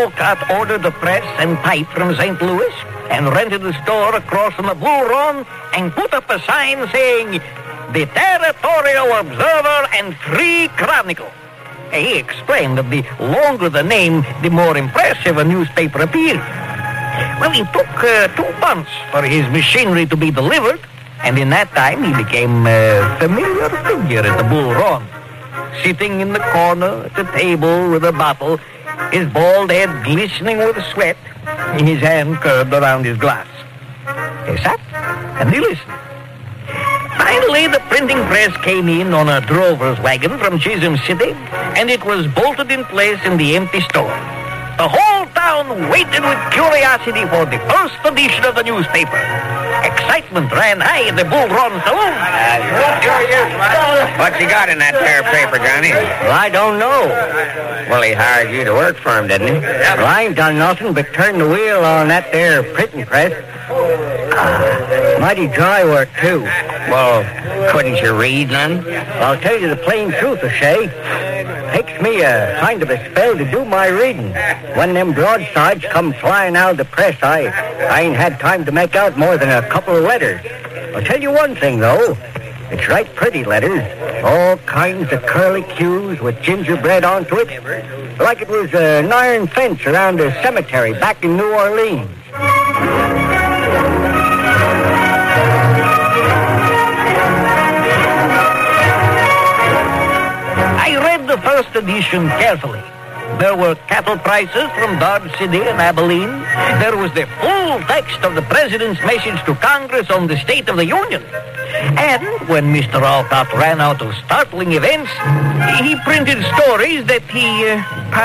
Olcott ordered the press and type from St. Louis and rented a store across from the Bull Run and put up a sign saying, "The Territorial Observer and Free Chronicle." He explained that the longer the name, the more impressive a newspaper appeared. Well, it took 2 months for his machinery to be delivered, and in that time he became a familiar figure at the Bull Run. Sitting in the corner at the table with a bottle, his bald head glistening with sweat, his hand curved around his glass. He sat and he listened. Finally, the printing press came in on a drover's wagon from Chisholm City, and it was bolted in place in the empty store. The whole town waited with curiosity for the first edition of the newspaper. Excitement ran high in the Bull Run saloon. What you got in that there paper, Johnny? Well, I don't know. Well, he hired you to work for him, didn't he? Well, I ain't done nothing but turn the wheel on that there printing press. Mighty dry work, too. Well, couldn't you read none? I'll tell you the plain truth, O'Shea. Takes me a kind of a spell to do my reading. When them broadsides come flying out of the press, I ain't had time to make out more than a couple of letters. I'll tell you one thing, though. It's right pretty letters. All kinds of curly cues with gingerbread onto it. Like it was an iron fence around a cemetery back in New Orleans. I read the first edition carefully. There were cattle prices from Dodge City and Abilene. There was the full text of the president's message to Congress on the State of the Union. And when Mr. Olcott ran out of startling events, he printed stories that he